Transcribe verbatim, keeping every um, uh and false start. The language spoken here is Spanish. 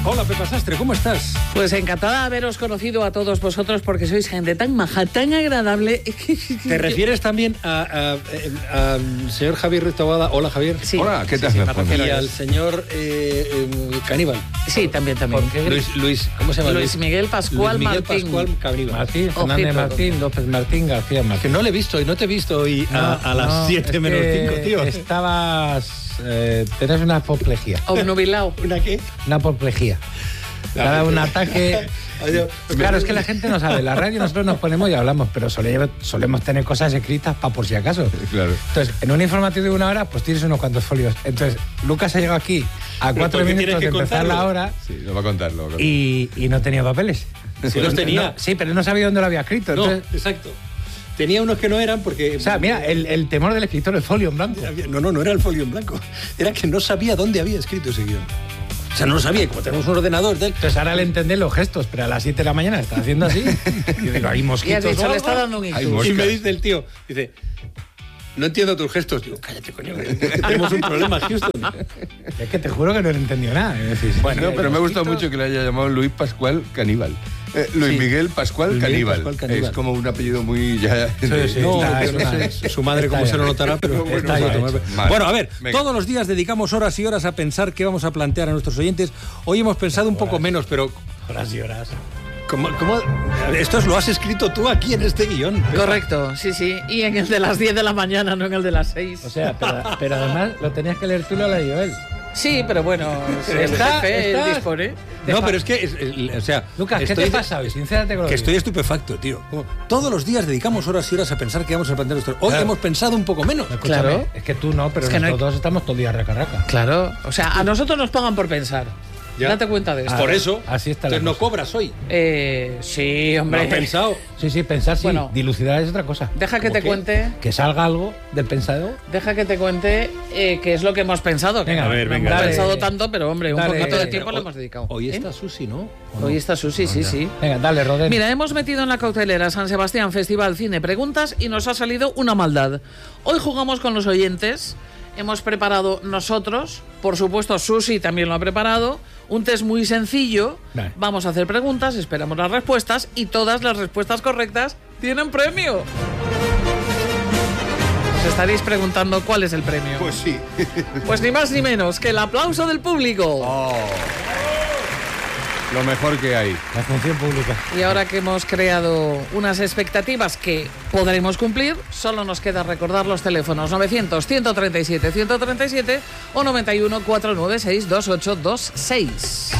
Hola, Pepa Sastre, ¿cómo estás? Pues encantada de haberos conocido a todos vosotros porque sois gente tan maja, tan agradable. ¿Te refieres también al señor Javier Ruiz Taboada? Hola, Javier. Sí. Hola, ¿qué tal? Sí, sí, y al señor eh, eh, Caníbal. Sí, también, también. Luis, Luis, ¿cómo se llama? Luis Miguel Pascual Luis Miguel Martín. Pascual Caníbal. Martín, Fernández Ojito. Martín, López Martín, García Martín. Que no le he visto y no te he visto hoy a, a las No, siete es menos que cinco, tío. Estabas... Eh, tenés una apoplejía. Obnubilado. ¿Una qué? Una apoplejía. Te ha dado un ataque... Adiós. Claro, es que la gente no sabe. La radio nosotros nos ponemos y hablamos, pero sole- solemos tener cosas escritas para por si acaso. Claro. Entonces, en un informativo de una hora, pues tienes unos cuantos folios. Entonces, Lucas ha llegado aquí a Pero cuatro ¿por qué minutos tienes de que empezar contarlo? la hora Sí, lo va a contar, lo va a contar. y, y no tenía papeles. Sí los tenía. No, sí, pero no sabía dónde lo había escrito. No, Entonces, exacto. Tenía unos que no eran porque... o sea, mira, el, el temor del escritor, el folio en blanco. No, no, no era el folio en blanco. Era que no sabía dónde había escrito ese guión. O sea, no lo sabía. Y como tenemos un ordenador del... Entonces ahora le entendés los gestos, pero a las siete de la mañana está haciendo así. Y digo, hay Y has mosquitos. dicho, o le algo. está dando un Hay ictus. moscas. Y me dice el tío, dice, no entiendo tus gestos. Digo, cállate, coño, que tenemos un problema, Houston. Es que te juro que no le entendió nada. Es decir, Bueno, sí, pero hay me ha gustado mosquitos. mucho que le haya llamado Luis Pascual Caníbal. Eh, Luis Sí. Miguel Pascual Luis Miguel Caníbal. Pascual Caníbal. Es como un apellido muy ya... Sí, sí. No, Está, yo es no una- sé su madre cómo está se lo ya. notará, pero Bueno, está ya ya. hecho. Vale. Bueno, a ver, Venga. todos los días dedicamos horas y horas a pensar qué vamos a plantear a nuestros oyentes. Hoy hemos pensado un poco Horas. menos, pero Horas y horas. ¿cómo, cómo? Esto lo has escrito tú aquí en este guión. Pepa. Correcto, sí, sí. Y en el de las diez de la mañana, no en el de las seis. O sea, pero, pero además lo tenías que leer tú, lo leído él. Sí, pero bueno, el Está- jefe, él está- dispone. No, pero es que, es- el- o sea, Lucas, ¿qué estoy te de- pasa hoy? Sincérate con lo Que que estoy dices. estupefacto, tío. Como todos los días dedicamos horas y horas a pensar qué vamos a plantear nuestro. Hoy Claro. hemos pensado un poco menos. Escúchame, Claro. es que tú no, pero Es que no hay- nosotros estamos todo el día raca-raca. Claro, o sea, a nosotros nos pagan por pensar. Ya. Date cuenta de esto. Por eso. Así está la Entonces no cosa. cobras hoy. Eh, sí, No hombre. has pensado. Sí, sí, pensar sí. Bueno. Dilucidar es otra cosa. Deja que ¿Cómo te qué? cuente, Que salga algo del pensado. deja que te cuente eh, qué es lo que hemos pensado. que Venga, no, a ver, no venga, hemos dale. pensado tanto, pero hombre, un Dale. poquito de Eh, tiempo le hoy- hemos dedicado. Hoy ¿Eh? está Susi, ¿no? ¿O no? Hoy está Susi, sí, sí. Venga, dale, Rodén. Mira, hemos metido en la cautelera San Sebastián Festival Cine Preguntas y nos ha salido una maldad. Hoy jugamos con los oyentes. Hemos preparado nosotros, por supuesto Susi también lo ha preparado, un test muy sencillo. Vale. Vamos a hacer preguntas, esperamos las respuestas y todas las respuestas correctas tienen premio. Os estaréis preguntando cuál es el premio. Pues sí. Pues ni más ni menos que el aplauso del público. Oh. Lo mejor que hay. La función pública. Y ahora que hemos creado unas expectativas que podremos cumplir, solo nos queda recordar los teléfonos novecientos, ciento treinta y siete, ciento treinta y siete o noventa y uno, cuatrocientos noventa y seis, veintiocho veintiséis.